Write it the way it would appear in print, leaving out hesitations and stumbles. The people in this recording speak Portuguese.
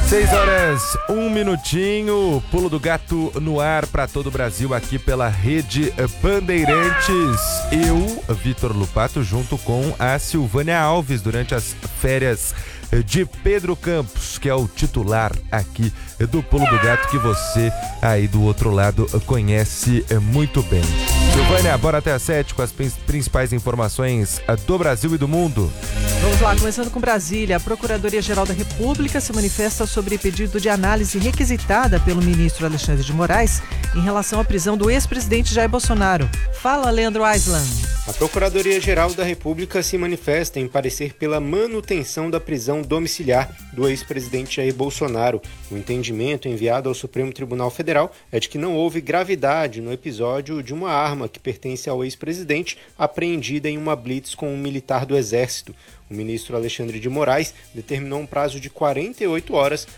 6 horas, 1 minutinho, pulo do gato no ar para todo o Brasil aqui pela Rede Bandeirantes. Eu, Vitor Lupato, junto com a Silvânia Alves durante as férias de Pedro Campos, que é o titular aqui do Pulo do Gato, que você aí do outro lado conhece muito bem. Silvânia, bora até às 7 com as principais informações do Brasil e do mundo. Vamos lá, começando com Brasília. A Procuradoria-Geral da República se manifesta sobre pedido de análise requisitada pelo ministro Alexandre de Moraes em relação à prisão do ex-presidente Jair Bolsonaro. Fala, Leandro Aislan. A Procuradoria-Geral da República se manifesta em parecer pela manutenção da prisão domiciliar do ex-presidente Jair Bolsonaro. O entendimento enviado ao Supremo Tribunal Federal é de que não houve gravidade no episódio de uma arma que pertence ao ex-presidente apreendida em uma blitz com um militar do Exército. O ministro Alexandre de Moraes determinou um prazo de 48 horas